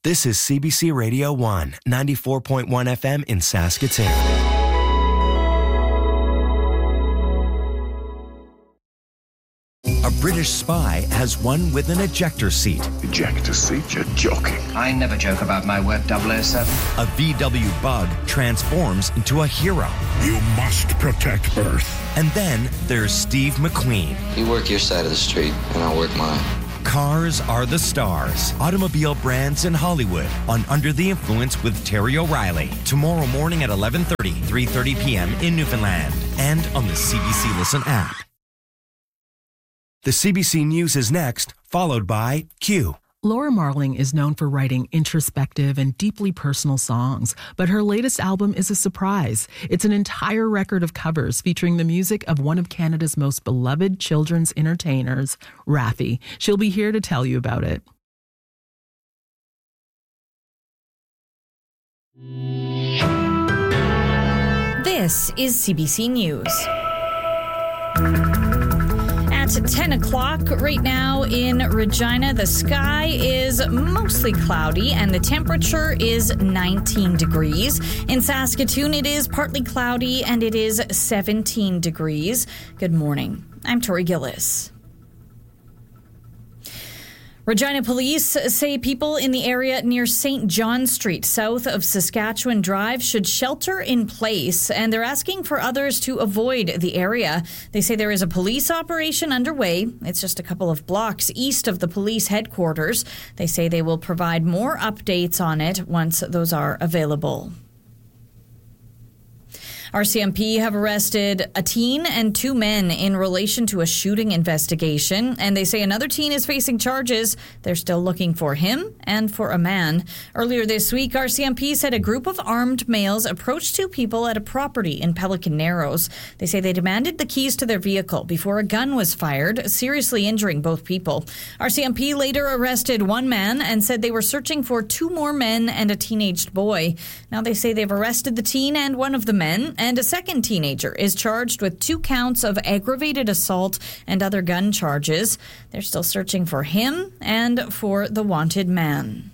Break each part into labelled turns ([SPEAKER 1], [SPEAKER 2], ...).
[SPEAKER 1] This is CBC Radio 1, 94.1 FM in Saskatoon. A British spy has one with an ejector seat.
[SPEAKER 2] Ejector seat? You're joking.
[SPEAKER 3] I never joke about my work, 007.
[SPEAKER 1] A VW bug transforms into a hero.
[SPEAKER 2] You must protect Earth.
[SPEAKER 1] And then there's Steve McQueen.
[SPEAKER 4] You work your side of the street, and I'll work mine.
[SPEAKER 1] Cars are the stars. Automobile brands in Hollywood on Under the Influence with Terry O'Reilly. Tomorrow morning at 11:30, 3:30 p.m. in Newfoundland. And on the CBC Listen app. The CBC News is next, followed by Q.
[SPEAKER 5] Laura Marling is known for writing introspective and deeply personal songs, but her latest album is a surprise. It's an entire record of covers featuring the music of one of Canada's most beloved children's entertainers, Raffi. She'll be here to tell you about it.
[SPEAKER 6] This is CBC News. At 10 o'clock right now in Regina, the sky is mostly cloudy and the temperature is 19 degrees. In Saskatoon, it is partly cloudy and it is 17 degrees. Good morning. I'm Tori Gillis. Regina police say people in the area near St. John Street, south of Saskatchewan Drive, should shelter in place, and they're asking for others to avoid the area. They say there is a police operation underway. It's just a couple of blocks east of the police headquarters. They say they will provide more updates on it once those are available. RCMP have arrested a teen and two men in relation to a shooting investigation, and they say another teen is facing charges. They're still looking for him and for a man. Earlier this week, RCMP said a group of armed males approached two people at a property in Pelican Narrows. They say they demanded the keys to their vehicle before a gun was fired, seriously injuring both people. RCMP later arrested one man and said they were searching for two more men and a teenaged boy. Now they say they've arrested the teen and one of the men, and a second teenager is charged with 2 counts of aggravated assault and other gun charges. They're still searching for him and for the wanted man.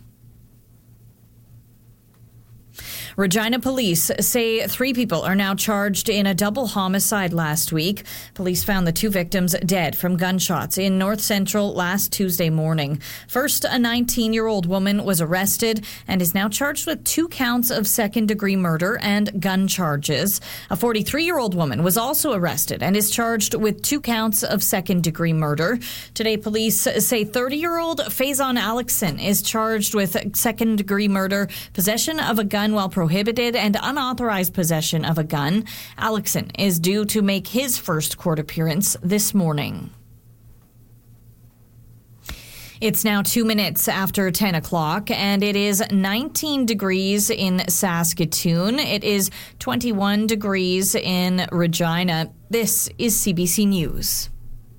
[SPEAKER 6] Regina police say 3 people are now charged in a double homicide last week. Police found the 2 victims dead from gunshots in North Central last Tuesday morning. First, a 19-year-old woman was arrested and is now charged with 2 counts of second-degree murder and gun charges. A 43-year-old woman was also arrested and is charged with 2 counts of second-degree murder. Today, police say 30-year-old Faison Alexson is charged with second-degree murder, possession of a gun while prohibited, and unauthorized possession of a gun. Alexson is due to make his first court appearance this morning. It's now 2 minutes after 10 o'clock, and it is 19 degrees in Saskatoon. It is 21 degrees in Regina. This is CBC News.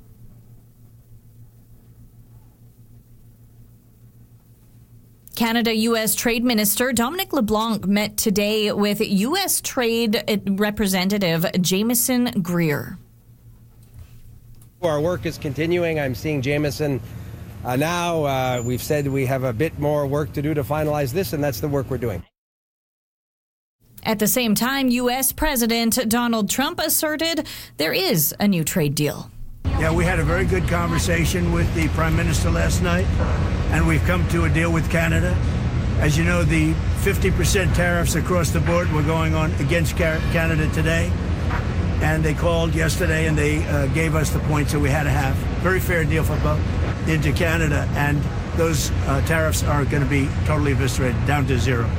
[SPEAKER 6] Canada-U.S. Trade Minister Dominic LeBlanc met today with U.S. Trade Representative Jameson Greer.
[SPEAKER 7] Our work is continuing. I'm seeing Jameson now. We've said we have a bit more work to do to finalize this, and that's the work we're doing.
[SPEAKER 6] At the same time, U.S. President Donald Trump asserted there is a new trade deal.
[SPEAKER 8] Yeah, we had a very good conversation with the Prime Minister last night, and we've come to a deal with Canada. As you know, the 50% tariffs across the board were going on against Canada today, and they called yesterday and they gave us the points that we had to have. Very fair deal for both into Canada, and those tariffs are going to be totally eviscerated, down to zero.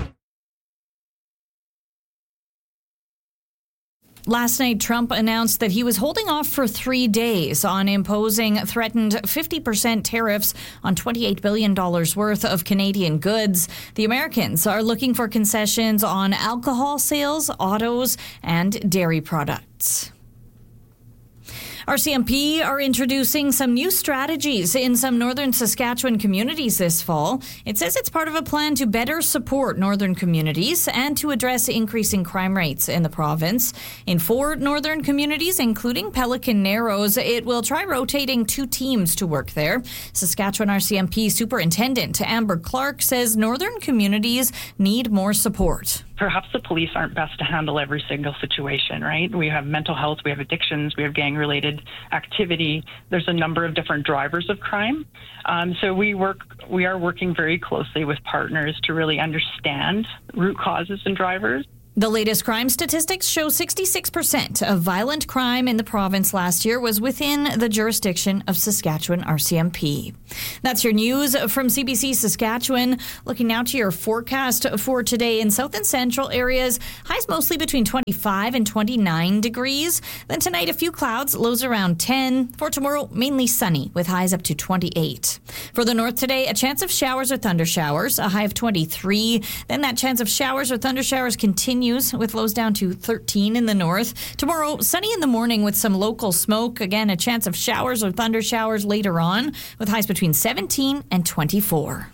[SPEAKER 6] Last night, Trump announced that he was holding off for 3 days on imposing threatened 50% tariffs on $28 billion worth of Canadian goods. The Americans are looking for concessions on alcohol sales, autos, and dairy products. RCMP are introducing some new strategies in some northern Saskatchewan communities this fall. It says it's part of a plan to better support northern communities and to address increasing crime rates in the province. In 4 northern communities, including Pelican Narrows, it will try rotating 2 teams to work there. Saskatchewan RCMP Superintendent Amber Clark says northern communities need more support.
[SPEAKER 9] Perhaps the police aren't best to handle every single situation, right? We have mental health, we have addictions, we have gang-related activity. There's a number of different drivers of crime. So we are working very closely with partners to really understand root causes and drivers.
[SPEAKER 6] The latest crime statistics show 66% of violent crime in the province last year was within the jurisdiction of Saskatchewan RCMP. That's your news from CBC Saskatchewan. Looking now to your forecast for today in south and central areas. Highs mostly between 25 and 29 degrees. Then tonight, a few clouds, lows around 10. For tomorrow, mainly sunny with highs up to 28. For the north today, a chance of showers or thunder showers, a high of 23. Then that chance of showers or thunder showers continues with lows down to 13 in the north. Tomorrow, sunny in the morning with some local smoke. Again, a chance of showers or thunder showers later on with highs between 17 and 24.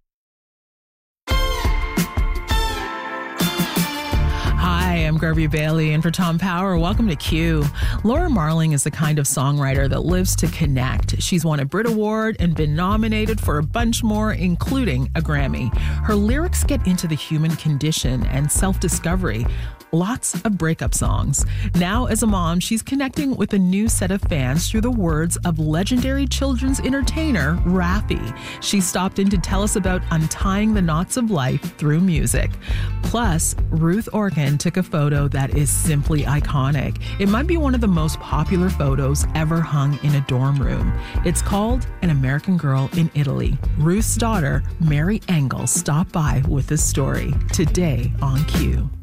[SPEAKER 5] Hi, I'm Garvey Bailey, and for Tom Power, welcome to Q. Laura Marling is the kind of songwriter that lives to connect. She's won a Brit Award and been nominated for a bunch more, including a Grammy. Her lyrics get into the human condition and self-discovery. Lots of breakup songs. Now, as a mom, she's connecting with a new set of fans through the words of legendary children's entertainer, Raffi. She stopped in to tell us about untying the knots of life through music. Plus, Ruth Orkin took a photo that is simply iconic. It might be one of the most popular photos ever hung in a dorm room. It's called An American Girl in Italy. Ruth's daughter, Mary Engel, stopped by with the story today on Q.